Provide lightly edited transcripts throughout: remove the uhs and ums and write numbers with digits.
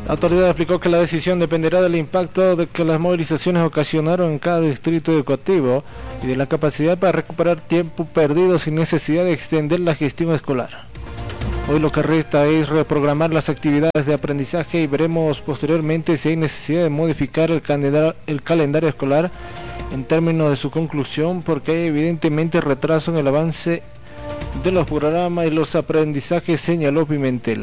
La autoridad explicó que la decisión dependerá del impacto de que las movilizaciones ocasionaron en cada distrito educativo y de la capacidad para recuperar tiempo perdido sin necesidad de extender la gestión escolar. Hoy lo que resta es reprogramar las actividades de aprendizaje y veremos posteriormente si hay necesidad de modificar el calendario escolar en términos de su conclusión, porque hay evidentemente retraso en el avance de los programas y los aprendizajes, señaló Pimentel.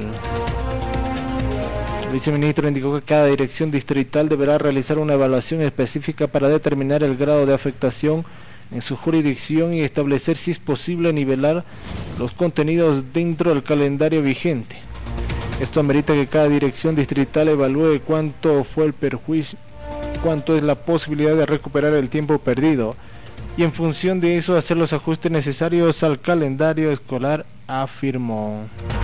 El viceministro indicó que cada dirección distrital deberá realizar una evaluación específica para determinar el grado de afectación en su jurisdicción y establecer si es posible nivelar los contenidos dentro del calendario vigente. Esto amerita que cada dirección distrital evalúe cuánto fue el perjuicio, cuánto es la posibilidad de recuperar el tiempo perdido y en función de eso hacer los ajustes necesarios al calendario escolar, afirmó.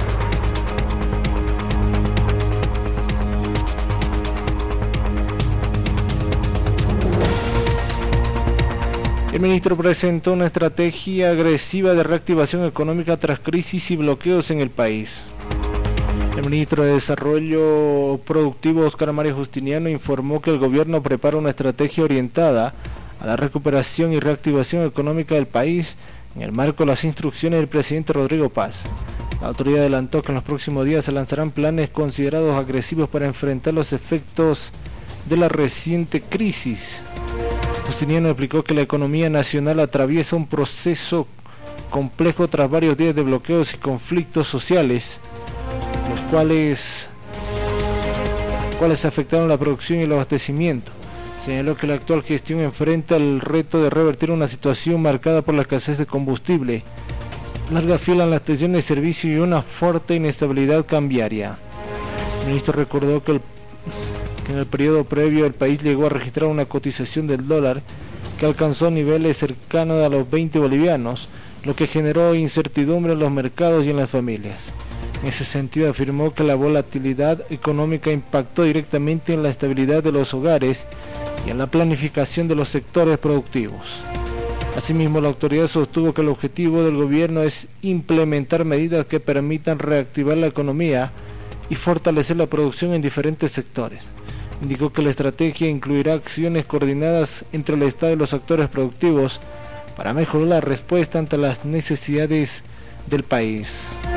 El ministro presentó una estrategia agresiva de reactivación económica tras crisis y bloqueos en el país. El ministro de Desarrollo Productivo, Óscar Mario Justiniano, informó que el gobierno prepara una estrategia orientada a la recuperación y reactivación económica del país en el marco de las instrucciones del presidente Rodrigo Paz. La autoridad adelantó que en los próximos días se lanzarán planes considerados agresivos para enfrentar los efectos de la reciente crisis. Justiniano explicó que la economía nacional atraviesa un proceso complejo tras varios días de bloqueos y conflictos sociales, los cuales afectaron la producción y el abastecimiento. Señaló que la actual gestión enfrenta el reto de revertir una situación marcada por la escasez de combustible, larga fila en las estaciones de servicio y una fuerte inestabilidad cambiaria. El ministro recordó que en el periodo previo el país llegó a registrar una cotización del dólar que alcanzó niveles cercanos a los 20 bolivianos, lo que generó incertidumbre en los mercados y en las familias. En ese sentido afirmó que la volatilidad económica impactó directamente en la estabilidad de los hogares y en la planificación de los sectores productivos. Asimismo, la autoridad sostuvo que el objetivo del gobierno es implementar medidas que permitan reactivar la economía y fortalecer la producción en diferentes sectores. Indicó que la estrategia incluirá acciones coordinadas entre el Estado y los actores productivos para mejorar la respuesta ante las necesidades del país.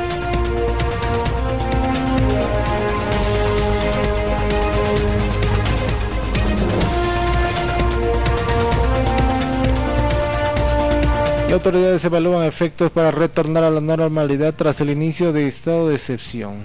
Y autoridades evalúan efectos para retornar a la normalidad tras el inicio de estado de excepción.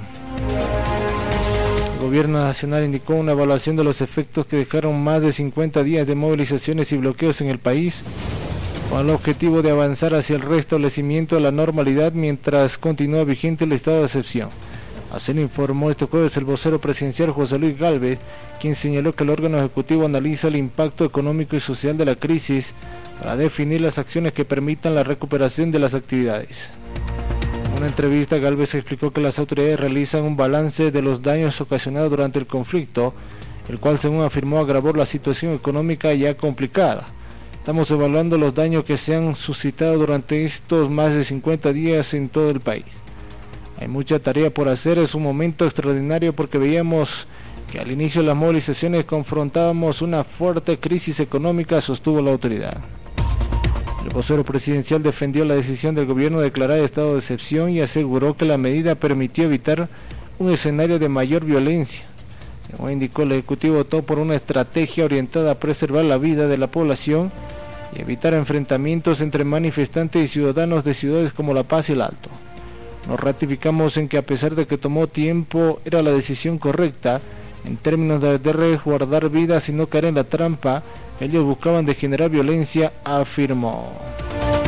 El gobierno nacional indicó una evaluación de los efectos que dejaron más de 50 días de movilizaciones y bloqueos en el país, con el objetivo de avanzar hacia el restablecimiento de la normalidad mientras continúa vigente el estado de excepción. Así lo informó este jueves el vocero presidencial José Luis Gálvez, quien señaló que el órgano ejecutivo analiza el impacto económico y social de la crisis para definir las acciones que permitan la recuperación de las actividades. En una entrevista, Gálvez explicó que las autoridades realizan un balance de los daños ocasionados durante el conflicto, el cual, según afirmó, agravó la situación económica ya complicada. Estamos evaluando los daños que se han suscitado durante estos más de 50 días en todo el país. Hay mucha tarea por hacer, es un momento extraordinario porque veíamos que al inicio de las movilizaciones confrontábamos una fuerte crisis económica, sostuvo la autoridad. El vocero presidencial defendió la decisión del gobierno de declarar estado de excepción y aseguró que la medida permitió evitar un escenario de mayor violencia. Según indicó, el Ejecutivo optó por una estrategia orientada a preservar la vida de la población y evitar enfrentamientos entre manifestantes y ciudadanos de ciudades como La Paz y el Alto. Nos ratificamos en que a pesar de que tomó tiempo, era la decisión correcta en términos de resguardar vidas y no caer en la trampa. Ellos buscaban de generar violencia, afirmó.